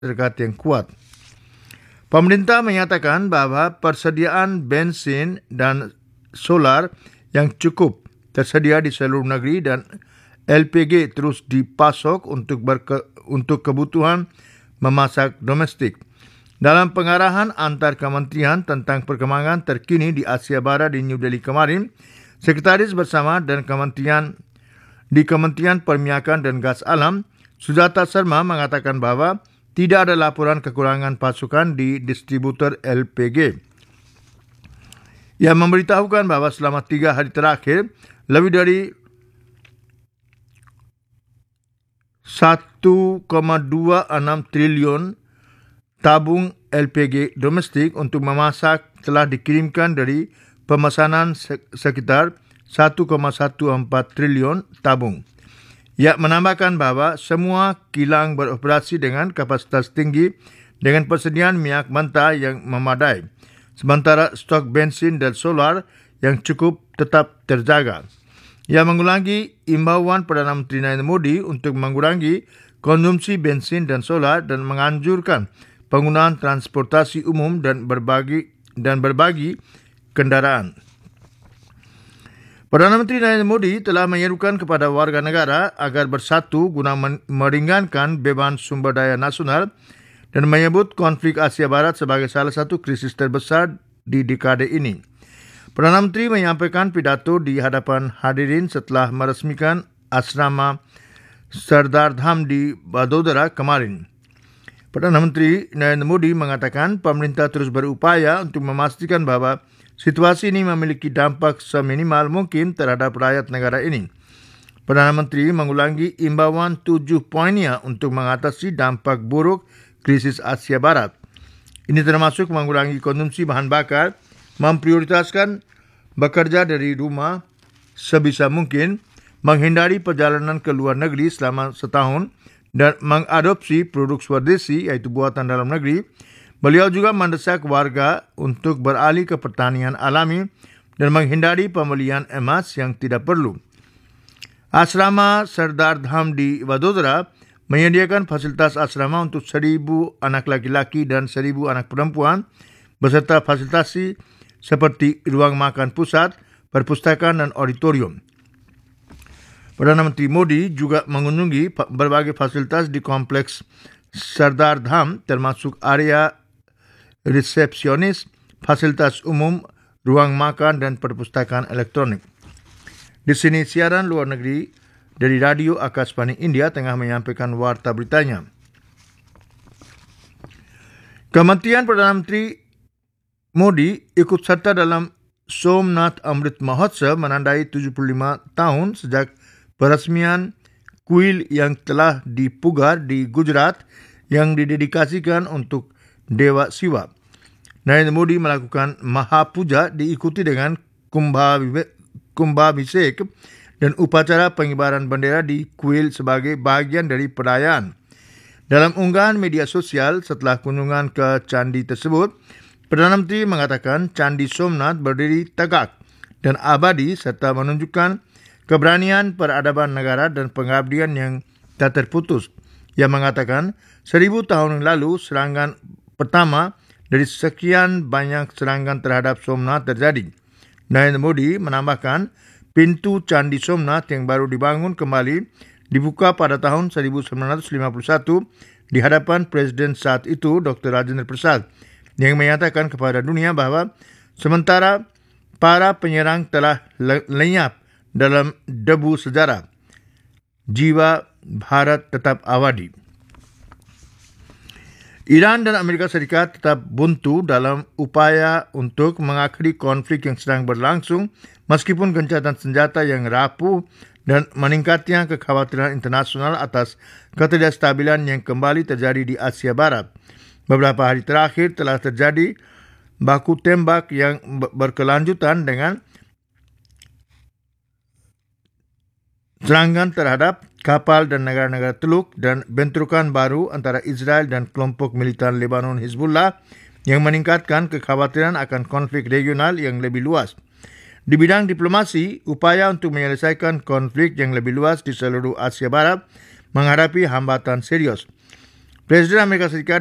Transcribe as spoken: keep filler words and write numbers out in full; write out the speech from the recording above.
Serikat yang kuat. Pemerintah menyatakan bahawa persediaan bensin dan solar yang cukup tersedia di seluruh negeri dan L P G terus dipasok untuk berke, untuk kebutuhan memasak domestik. Dalam pengarahan antar kementerian tentang perkembangan terkini di Asia Barat di New Delhi kemarin, Sekretaris Bersama dan Kementerian di Kementerian Permiyakan dan Gas Alam, Sujata Sharma mengatakan bahawa tidak ada laporan kekurangan pasokan di distributor L P G. Ia memberitahukan bahawa selama tiga hari terakhir, lebih dari satu koma dua enam triliun tabung L P G domestik untuk memasak telah dikirimkan dari pemesanan sekitar satu koma empat belas triliun tabung. Ia menambahkan bahawa semua kilang beroperasi dengan kapasitas tinggi dengan persediaan minyak mentah yang memadai, sementara stok bensin dan solar yang cukup tetap terjaga. Ia mengulangi imbauan Perdana Menteri Narendra Modi untuk mengurangi konsumsi bensin dan solar dan menganjurkan penggunaan transportasi umum dan berbagi dan berbagi kendaraan. Perdana Menteri Narendra Modi telah menyerukan kepada warga negara agar bersatu guna meringankan beban sumber daya nasional dan menyebut konflik Asia Barat sebagai salah satu krisis terbesar di dekade ini. Perdana Menteri menyampaikan pidato di hadapan hadirin setelah meresmikan asrama Sardar Dham di Vadodara kemarin. Perdana Menteri Narendra Modi mengatakan pemerintah terus berupaya untuk memastikan bahawa situasi ini memiliki dampak seminimal mungkin terhadap rakyat negara ini. Perdana Menteri mengulangi imbauan tujuh poinnya untuk mengatasi dampak buruk krisis Asia Barat. Ini termasuk mengurangi konsumsi bahan bakar, memprioritaskan bekerja dari rumah sebisa mungkin, menghindari perjalanan ke luar negeri selama setahun, dan mengadopsi produk swadesi iaitu buatan dalam negeri. Beliau juga mendesak warga untuk beralih ke pertanian alami dan menghindari pembelian emas yang tidak perlu. Asrama Sardar Dham di Vadodara menyediakan fasilitas asrama untuk seribu anak laki-laki dan seribu anak perempuan beserta fasilitasi seperti ruang makan pusat, perpustakaan dan auditorium. Perdana Menteri Modi juga mengunjungi berbagai fasilitas di kompleks Sardar Dham termasuk area resepsionis, fasilitas umum, ruang makan dan perpustakaan elektronik. Di sini siaran luar negeri dari Radio Akashvani India tengah menyampaikan warta beritanya. Kementerian Perdana Menteri Modi ikut serta dalam Somnath Amrit Mahotsav menandai tujuh puluh lima tahun sejak peresmian kuil yang telah dipugar di Gujarat yang didedikasikan untuk Dewa Siwa. Narendra Modi melakukan Mahapuja diikuti dengan Kumbhabhishek dan upacara pengibaran bendera di kuil sebagai bahagian dari perayaan. Dalam unggahan media sosial setelah kunjungan ke candi tersebut, Perdana Menteri mengatakan Candi Somnath berdiri tegak dan abadi serta menunjukkan keberanian peradaban negara dan pengabdian yang tak terputus. Ia mengatakan seribu tahun yang lalu serangan pertama dari sekian banyak serangan terhadap Somnath terjadi. Narendra Modi menambahkan pintu Candi Somnath yang baru dibangun kembali dibuka pada tahun seribu sembilan ratus lima puluh satu di hadapan Presiden saat itu Doktor Rajendra Prasad yang menyatakan kepada dunia bahawa sementara para penyerang telah lenyap dalam debu sejarah, jiwa Bharat tetap abadi. Iran dan Amerika Serikat tetap buntu dalam upaya untuk mengakhiri konflik yang sedang berlangsung meskipun gencatan senjata yang rapuh dan meningkatnya kekhawatiran internasional atas ketidakstabilan yang kembali terjadi di Asia Barat. Beberapa hari terakhir telah terjadi baku tembak yang berkelanjutan dengan serangan terhadap kapal dan negara-negara Teluk dan bentrokan baru antara Israel dan kelompok militan Lebanon Hezbollah yang meningkatkan kekhawatiran akan konflik regional yang lebih luas. Di bidang diplomasi, upaya untuk menyelesaikan konflik yang lebih luas di seluruh Asia Barat menghadapi hambatan serius. Presiden Amerika Serikat